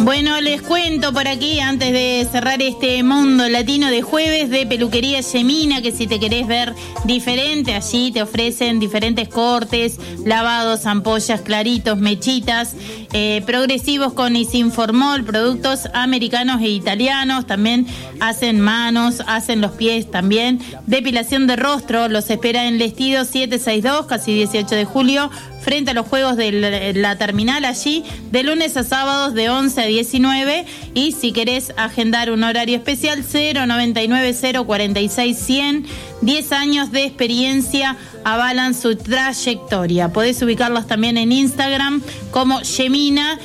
Bueno, les cuento por aquí, antes de cerrar este mundo latino de jueves, de Peluquería Yemina, que si te querés ver diferente, allí te ofrecen diferentes cortes, lavados, ampollas, claritos, mechitas, progresivos con y sin formol, productos americanos e italianos, también hacen manos, hacen los pies también, depilación de rostro, los espera en Lestido 762, casi 18 de julio, frente a los juegos de la terminal allí, de lunes a sábados de 11 a 19, y si querés agendar un horario especial, 099-046-100, 10 años de experiencia avalan su trayectoria. Podés ubicarlos también en Instagram como Yemina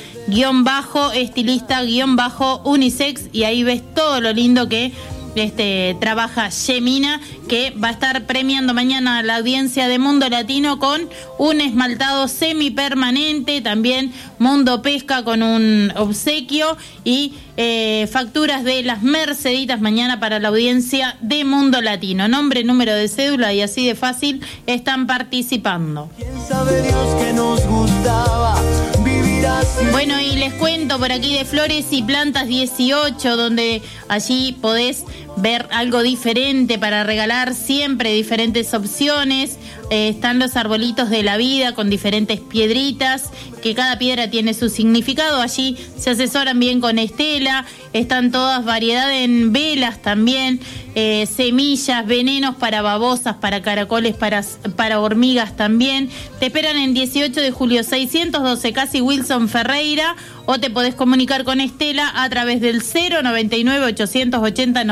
_estilista_unisex, y ahí ves todo lo lindo que trabaja Yemina, que va a estar premiando mañana a la audiencia de Mundo Latino con un esmaltado semipermanente, también Mundo Pesca con un obsequio y facturas de las Merceditas mañana para la audiencia de Mundo Latino. Nombre, número de cédula y así de fácil están participando. ¿Quién sabe Dios que nos gustaba? Bueno, y les cuento por aquí de Flores y Plantas 18, donde allí podés ver algo diferente para regalar, siempre diferentes opciones. Están los arbolitos de la vida con diferentes piedritas, que cada piedra tiene su significado. Allí se asesoran bien con Estela. Están todas variedad en velas también, semillas, venenos para babosas, para caracoles, para hormigas también. Te esperan en 18 de julio 612, casi Wilson Ferreira, o te podés comunicar con Estela a través del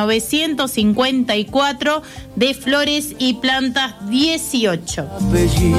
099-880-954 de Flores y Plantas 18.